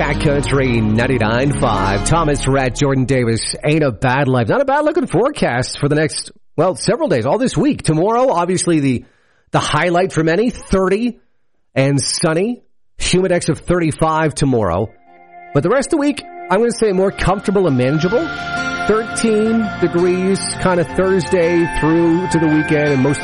Cat Country 99.5. Thomas Rhett, Jordan Davis. Ain't a bad life. Not a bad looking forecast for the next, several days. All this week. Tomorrow, obviously the highlight for many, 30 and sunny. Humidex of 35 tomorrow. But the rest of the week, I'm going to say more comfortable and manageable. 13 degrees kind of Thursday through to the weekend, and most